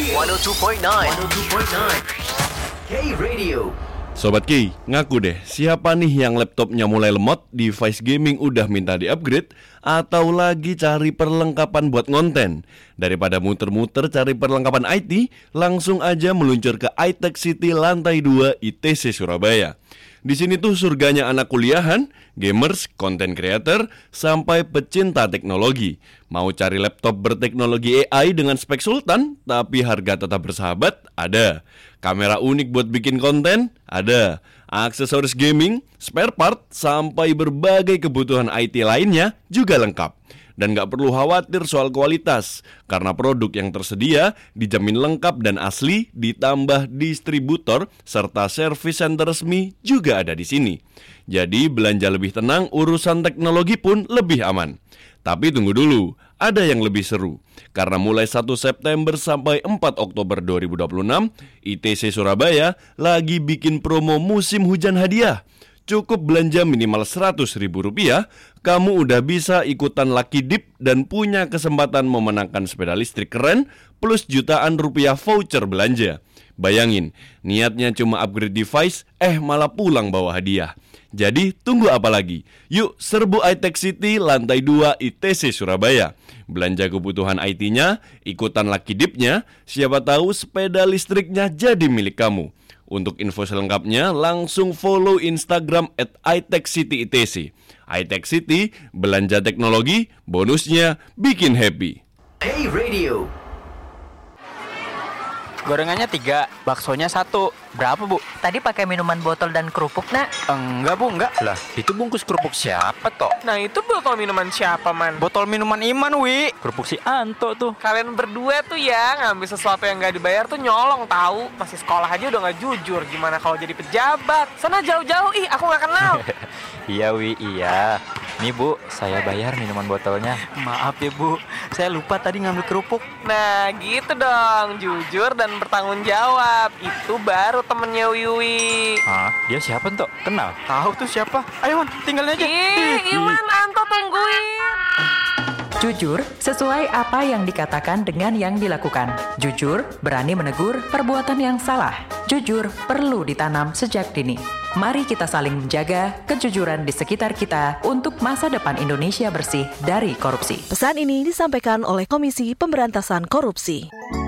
102.9 K-Radio. Sobat Ki, ngaku deh, siapa nih yang laptopnya mulai lemot, device gaming udah minta di-upgrade, atau lagi cari perlengkapan buat ngonten? Daripada muter-muter cari perlengkapan IT, langsung aja meluncur ke iTech City lantai 2 ITC Surabaya. Di sini tuh surganya anak kuliahan, gamers, content creator, sampai pecinta teknologi. Mau cari laptop berteknologi AI dengan spek sultan, tapi harga tetap bersahabat? Ada. Kamera unik buat bikin konten? Ada. Aksesoris gaming, spare part, sampai berbagai kebutuhan IT lainnya juga lengkap. Dan gak perlu khawatir soal kualitas, karena produk yang tersedia dijamin lengkap dan asli, ditambah distributor serta service center resmi juga ada di sini. Jadi belanja lebih tenang, urusan teknologi pun lebih aman. Tapi tunggu dulu, ada yang lebih seru. Karena mulai 1 September sampai 4 Oktober 2026, ITC Surabaya lagi bikin promo musim hujan hadiah. Cukup belanja minimal Rp100.000, kamu udah bisa ikutan Lucky Dip dan punya kesempatan memenangkan sepeda listrik keren plus jutaan rupiah voucher belanja. Bayangin, niatnya cuma upgrade device, malah pulang bawa hadiah. Jadi tunggu apa lagi? Yuk serbu iTech City lantai 2 ITC Surabaya. Belanja kebutuhan IT-nya, ikutan Lucky Dip-nya, siapa tahu sepeda listriknya jadi milik kamu. Untuk info selengkapnya, langsung follow Instagram @iTechCityITC. iTech City, belanja teknologi, bonusnya bikin happy. Hey Radio. Gorengannya 3, baksonya 1. Berapa, Bu? Tadi pakai minuman botol dan kerupuk, Nak? Enggak, Bu, enggak. Lah, itu bungkus kerupuk siapa, toh? Nah, itu botol minuman siapa, Man? Botol minuman Iman, Wi. Kerupuk si Anto tuh. Kalian berdua tuh ya ngambil sesuatu yang gak dibayar tuh nyolong tahu. Masih sekolah aja udah gak jujur. Gimana kalau jadi pejabat? Sana jauh-jauh, aku gak kenal. Iya, Wi, iya. Nih, Bu, saya bayar minuman botolnya. Maaf ya, Bu. Saya lupa tadi ngambil kerupuk. Nah, gitu dong. Jujur dan bertanggung jawab. Itu baru temennya Wiwi. Hah? Dia siapa, Tok? Kenal? Tahu tuh siapa? Ayo, Wan, tinggalin aja. Iwan, Anto tungguin. Jujur, sesuai apa yang dikatakan dengan yang dilakukan. Jujur, berani menegur perbuatan yang salah. Jujur, perlu ditanam sejak dini. Mari kita saling menjaga kejujuran di sekitar kita untuk masa depan Indonesia bersih dari korupsi. Pesan ini disampaikan oleh Komisi Pemberantasan Korupsi.